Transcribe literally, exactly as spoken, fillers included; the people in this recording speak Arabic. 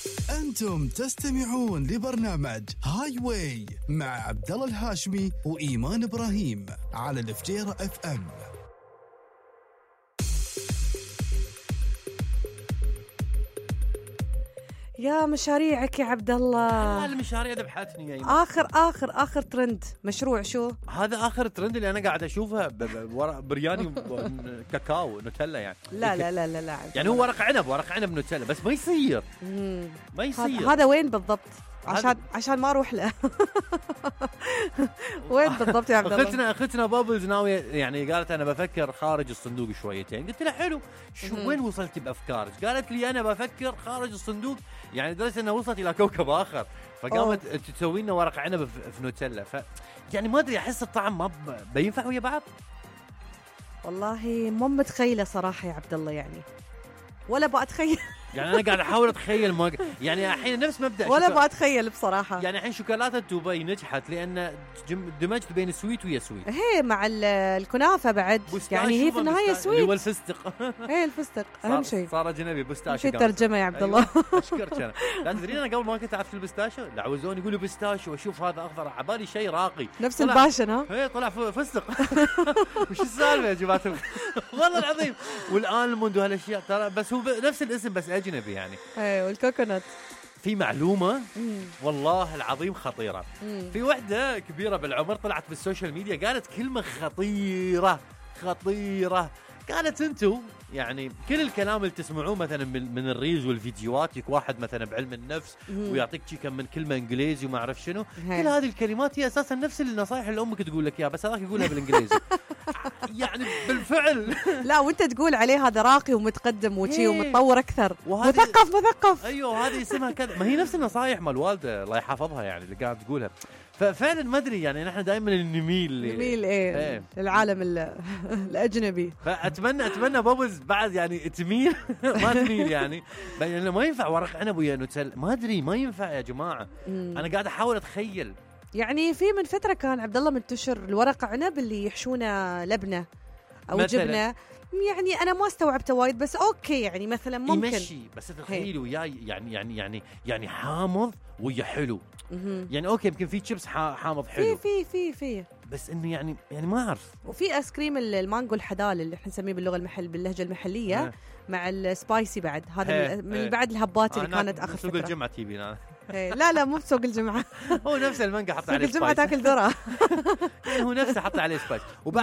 أنتم تستمعون لبرنامج هاي واي مع عبدالله الهاشمي وإيمان إبراهيم على الفجيرة اف ام. يا مشاريعك يا عبد الله. المشاريع ذبحتني يا إيمان. اخر اخر اخر ترند مشروع شو هذا اخر ترند اللي انا قاعد اشوفها ورق برياني كاكاو نوتيلا يعني. لا لا لا لا, لا يعني هو ورق عنب ورق عنب نوتيلا بس ما يصير مم. ما يصير. هذا وين بالضبط عشان عشان ما اروح له. وين بالضبط يا عبد الله؟ اختنا اختنا بابلز ناويه يعني قالت انا بفكر خارج الصندوق شويتين. قلت لها حلو شو وين وصلتي بافكارك؟ قالت لي انا بفكر خارج الصندوق يعني درست انها وصلت الى كوكب اخر فقامت تسوي لنا ورق عنب في نوتيلا. ف يعني ما ادري احس الطعم ما بينفع ويا بعض. والله مو متخيله صراحه يا عبد الله يعني ولا بأتخيل. يعني انا قاعد احاول اتخيل ما يعني الحين نفس مبدا ولا بأتخيل بصراحه. يعني الحين شوكولاته دبي نجحت لان دمجت بين سويت ويا سويت. هي مع الكنافه بعد يعني هي في النهايه سويت. هو الفستق. هي الفستق اهم شيء. صار اجنبي بستاشيو. في ترجمه يا عبد الله. اشكرك انا. لا تدرين انا قبل ما كنت اعرف البستاشيو دعوزوني يقولوا بستاشيو واشوف هذا اخضر عبالي شيء راقي نفس الباشن. ها هي طلع فستق. وش السالفه يا جماعه والله العظيم. والالموند وهالاشياء ترى بس هو نفس الاسم بس اجنبي يعني. ايه والكوكونات. في معلومه والله العظيم خطيره. مم. في وحده كبيره بالعمر طلعت بالسوشيال ميديا قالت كلمه خطيره خطيره. قالت انتم يعني كل الكلام اللي تسمعوه مثلا من الريلز والفيديوهات يك واحد مثلا بعلم النفس مم. ويعطيك شي كم من كلمه انجليزي وما اعرف شنو. هي. كل هذه الكلمات هي اساسا نفس النصائح اللي امك تقول لك اياها بس هذاك يقولها بالانجليزي. يعني بالفعل. لا وانت تقول عليه هذا راقي ومتقدم وشي ومتطور اكثر مثقف مثقف. ايوه هذه اسمها كذا. ما هي نفس النصائح مال الوالده الله يحفظها يعني اللي قاعد تقولها. ففعلا ما ادري يعني نحن دائما نميل نميل ايه, ايه. العالم الاجنبي. فاتمنى اتمنى بابلز بعد يعني تميل ما تميل يعني يعني ما ينفع ورق عنب ويا نوتيلا ما ادري ما ينفع يا جماعه. مم. انا قاعد احاول اتخيل يعني في من فتره كان عبد الله منتشر الورق عنب اللي يحشونه لبنه او مثلاً. جبنه يعني انا ما استوعبته وايد بس اوكي يعني مثلا ممكن يمشي بس تخيلوا وياي يعني يعني يعني يعني حامض ويا حلو. يعني اوكي يمكن في تشيبس حامض حلو في في في في بس انه يعني يعني ما اعرف. وفي ايس كريم المانجو الحدال اللي احنا نسميه باللغه المحل باللهجه المحليه ها. مع السبايسي بعد هذا هي. من هي. بعد الهبات اللي كانت اخر سوق الجمعه تيبي انا. لا لا مو بسوق الجمعه. هو نفس المانجا حط عليه سوق الجمعه تاكل ذره. هو نفسه حط عليه سبايس.